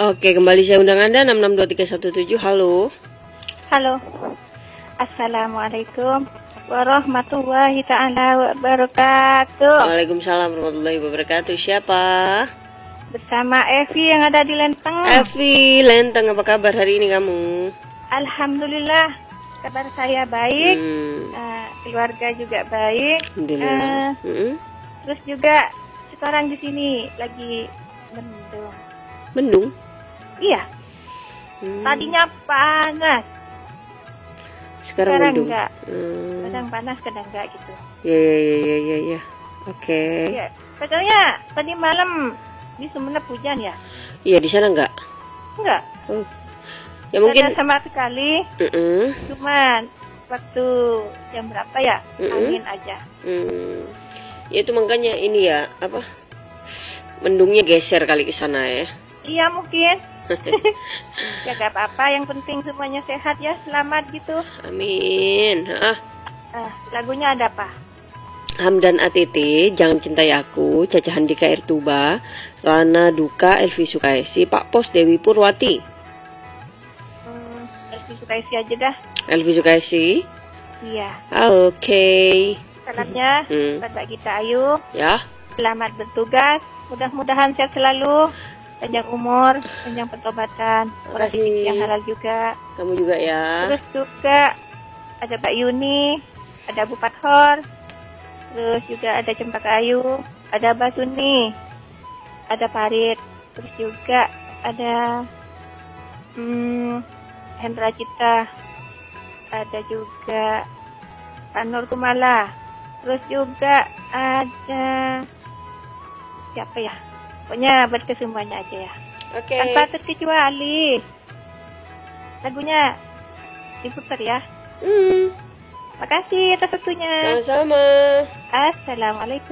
Oke, kembali saya undang Anda 662317. Halo. Halo. Assalamualaikum warahmatullahi ta'ala wabarakatuh. Waalaikumsalam warahmatullahi wabarakatuh. Siapa? Bersama Evi yang ada di Lenteng. Evi Lenteng, apa kabar hari ini kamu? Alhamdulillah, kabar saya baik. Keluarga juga baik. Alhamdulillah. Terus juga sekarang di sini lagi mendung. Mendung? Iya. Tadinya panas. Sekarang mendung. Enggak. Kadang panas, kadang enggak gitu. Ya. Oke. Ya, katanya tadi malam di Sumenep hujan ya? Iya, di sana enggak? Enggak. Ya mungkin sama sekali. Cuman waktu jam berapa ya? Angin aja. Ya itu makanya ini ya, apa? Mendungnya geser kali ke sana ya. Iya mungkin. Ya gak apa-apa, yang penting semuanya sehat ya, selamat gitu. Amin. Lagunya ada apa? Hamdan ATT, Jangan Cintai Aku, Caca Handika Ertuba, Rana Duka, Elvi Sukaisi, Pak Pos, Dewi Purwati. Elvi Sukaisi aja dah. Elvi Sukaisi? Iya. Oke. Salamnya buat Mbak Gita Ayu. Ya. Selamat bertugas, mudah-mudahan sehat selalu, panjang umur, panjang pertobatan, rezeki yang halal juga. Kamu juga ya. Terus juga ada Mbak Yuni, ada Bu Pathor, terus juga ada Cempaka Ayu, ada Mbak Suni, ada Farid, terus juga ada Hendra Cita, ada juga Pak Nur Kumala, terus juga ada siapa ya? Pokoknya buat kesemuanya aja ya. Oke. Tanpa terkecuali. Lagunya diputar ya. Makasih atas waktunya. Sama-sama. Assalamualaikum.